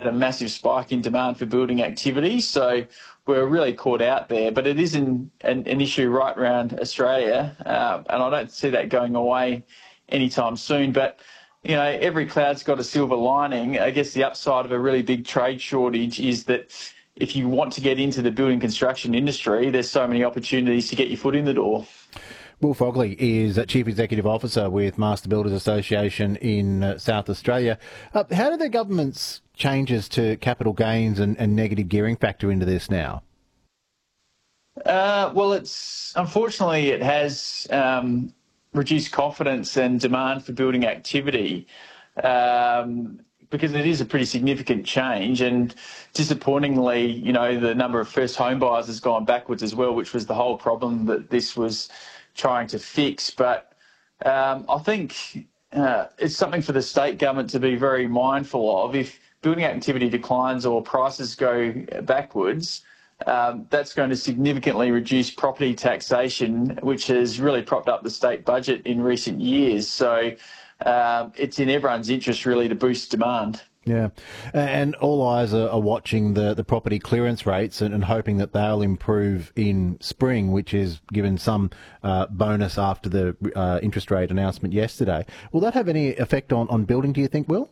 a massive spike in demand for building activity. So we're really caught out there. But it is an issue right around Australia, and I don't see that going away anytime soon. But, you know, every cloud's got a silver lining. I guess the upside of a really big trade shortage is that if you want to get into the building construction industry, there's so many opportunities to get your foot in the door. Will Fogley is Chief Executive Officer with Master Builders Association in South Australia. How do the government's changes to capital gains and negative gearing factor into this now? Well, unfortunately it has reduced confidence and demand for building activity because it is a pretty significant change, and disappointingly, you know, the number of first home buyers has gone backwards as well, which was the whole problem that this was trying to fix. But I think it's something for the state government to be very mindful of. If building activity declines or prices go backwards, that's going to significantly reduce property taxation, which has really propped up the state budget in recent years. So it's in everyone's interest really to boost demand. Yeah, and all eyes are watching the property clearance rates and hoping that they'll improve in spring, which is given some bonus after the interest rate announcement yesterday. Will that have any effect on building, do you think, Will?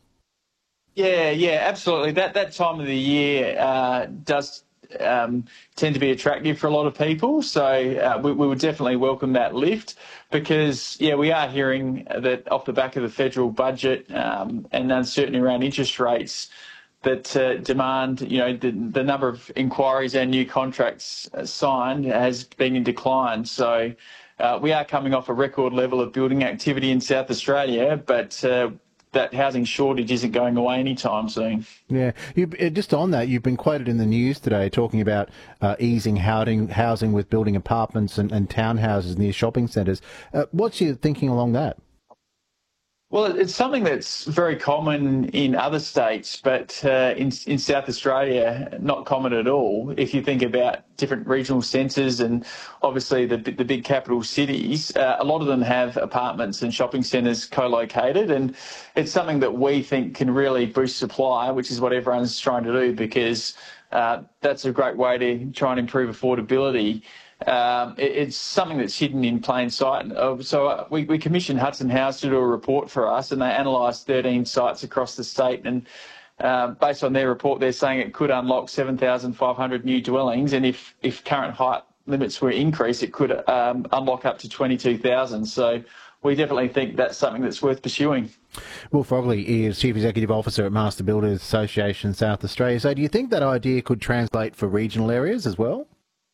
Yeah, absolutely. That time of the year does tend to be attractive for a lot of people. So we would definitely welcome that lift because, yeah, we are hearing that off the back of the federal budget and uncertainty around interest rates, that demand, you know, the number of inquiries and new contracts signed has been in decline. So we are coming off a record level of building activity in South Australia, but that housing shortage isn't going away anytime soon. Yeah, just on that, you've been quoted in the news today talking about easing housing with building apartments and townhouses near shopping centres. What's your thinking along that? Well, it's something that's very common in other states, but in South Australia, not common at all. If you think about different regional centres and obviously the big capital cities, a lot of them have apartments and shopping centres co-located, and it's something that we think can really boost supply, which is what everyone's trying to do, because that's a great way to try and improve affordability. It's something that's hidden in plain sight. So we commissioned Hudson House to do a report for us, and they analysed 13 sites across the state. And based on their report, they're saying it could unlock 7,500 new dwellings. And if current height limits were increased, it could unlock up to 22,000. So we definitely think that's something that's worth pursuing. Will Fogley is Chief Executive Officer at Master Builders Association South Australia. So do you think that idea could translate for regional areas as well?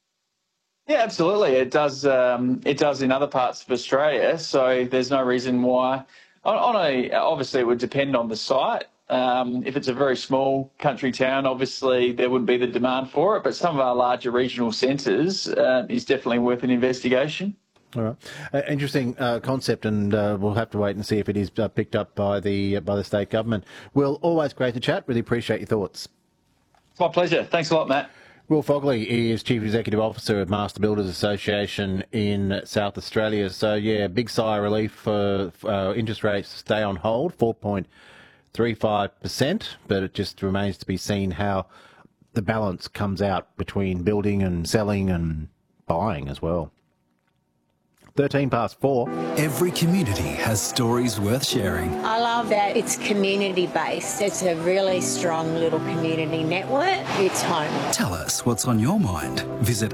Yeah, absolutely. It does. It does in other parts of Australia. So there's no reason why. Obviously, it would depend on the site. If it's a very small country town, obviously there wouldn't be the demand for it. But some of our larger regional centres is definitely worth an investigation. All right, interesting concept, and we'll have to wait and see if it is picked up by the state government. Will, always great to chat. Really appreciate your thoughts. It's my pleasure. Thanks a lot, Matt. Will Fogley is Chief Executive Officer of Master Builders Association in South Australia. So, yeah, big sigh of relief for interest rates to stay on hold, 4.35%, but it just remains to be seen how the balance comes out between building and selling and buying as well. 4:13. Every community has stories worth sharing. I love that it's community-based. It's a really strong little community network. It's home. Tell us what's on your mind. Visit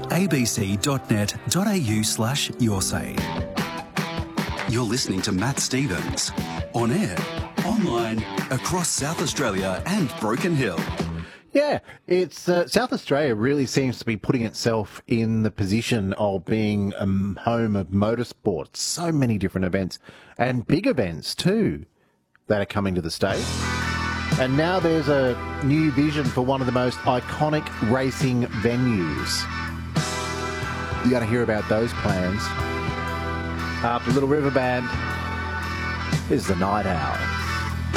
abc.net.au/yoursay. You're listening to Matt Stevens. On air, online, across South Australia and Broken Hill. Yeah, it's South Australia really seems to be putting itself in the position of being a home of motorsports. So many different events and big events too that are coming to the state. And now there's a new vision for one of the most iconic racing venues. You got to hear about those plans. After Little River Band, here's the Night Owl.